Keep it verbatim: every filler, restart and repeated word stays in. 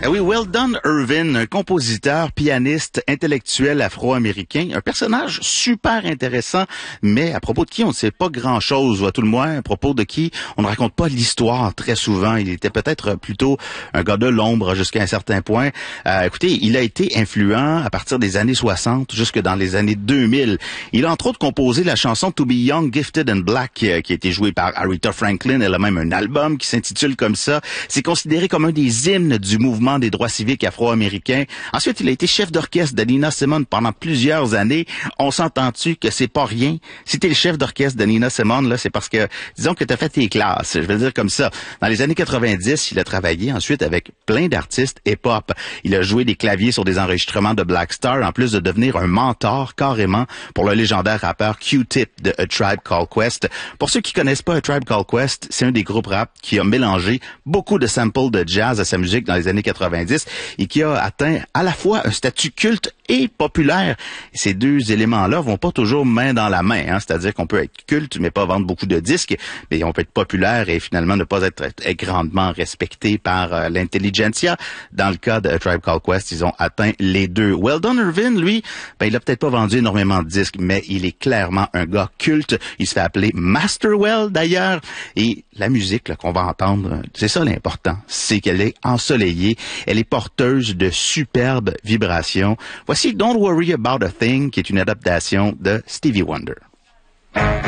oui, Weldon Irvin, un compositeur, pianiste, intellectuel afro-américain, un personnage super intéressant, mais à propos de qui on ne sait pas grand-chose, ou à tout le moins à propos de qui on ne raconte pas l'histoire très souvent. Il était peut-être plutôt un gars de l'ombre jusqu'à un certain point. Euh, écoutez, il a été influent à partir des années soixante jusque dans les années deux mille. Il a entre autres composé la chanson To Be Young, Gifted and Black, qui a été jouée par Aretha Franklin. Elle a même un album qui s'intitule comme ça. C'est considéré comme un des hymnes du mouvement des droits civiques afro-américains. Ensuite, il a été chef d'orchestre de Nina Simone pendant plusieurs années. On s'entend-tu que c'est pas rien? Si t'es le chef d'orchestre de Nina Simone, là, c'est parce que, disons que t'as fait tes classes. Je vais le dire comme ça. Dans les années quatre-vingt-dix, il a travaillé ensuite avec plein d'artistes hip-hop. Il a joué des claviers sur des enregistrements de Black Star, en plus de devenir un mentor, carrément, pour le légendaire rappeur Q-Tip de A Tribe Called Quest. Pour ceux qui connaissent pas A Tribe Called Quest, c'est un des groupes rap qui a mélangé beaucoup de samples de jazz à sa musique dans les années quatre-vingt-dix et qui a atteint à la fois un statut culte et populaire. Ces deux éléments-là vont pas toujours main dans la main, hein? C'est-à-dire qu'on peut être culte mais pas vendre beaucoup de disques, mais on peut être populaire et finalement ne pas être, être grandement respecté par euh, l'intelligentsia. Dans le cas de A Tribe Called Quest, ils ont atteint les deux. Weldon Irvin, lui, ben il a peut-être pas vendu énormément de disques, mais il est clairement un gars culte. Il se fait appeler Masterwell d'ailleurs, et la musique là, qu'on va entendre, c'est ça l'important, c'est qu'elle est ensoleillée, elle est porteuse de superbes vibrations. Voici Don't Worry About a Thing, qui est une adaptation de Stevie Wonder.